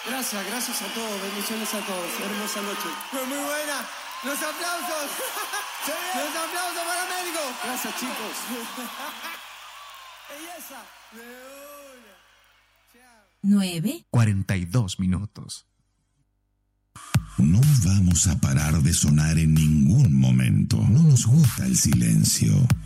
Gracias a todos, bendiciones a todos. Hermosa noche. Fue muy buena. ¡Los aplausos! ¡Los aplausos para Américo! Gracias, chicos. ¡Belleza! 9:42. No vamos a parar de sonar en ningún momento. No nos gusta el silencio.